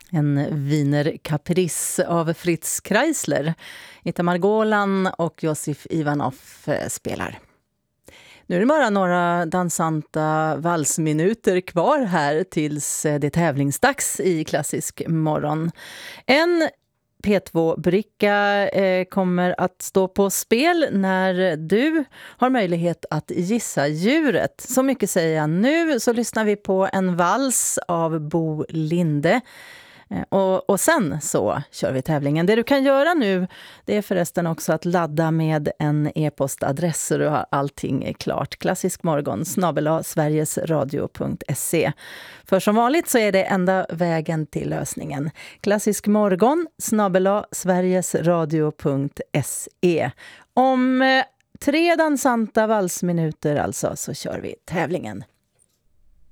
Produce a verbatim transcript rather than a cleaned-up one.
En Wiener Caprice av Fritz Kreisler. Itamar Golan och Josif Ivanov spelar. Nu är det bara några dansanta valsminuter kvar här tills det är tävlingsdags i Klassisk morgon. En P två-bricka eh, kommer att stå på spel när du har möjlighet att gissa djuret. Så mycket säger jag nu, så lyssnar vi på en vals av Bo Linde. Och, och sen så kör vi tävlingen. Det du kan göra nu, det är förresten också att ladda med en e-postadress så du har allting klart. Klassiskmorgon snabel-a sverigesradio punkt se. För som vanligt så är det enda vägen till lösningen. Klassiskmorgon snabel-a sverigesradio punkt se. Om eh, tre dansanta valsminuter alltså så kör vi tävlingen.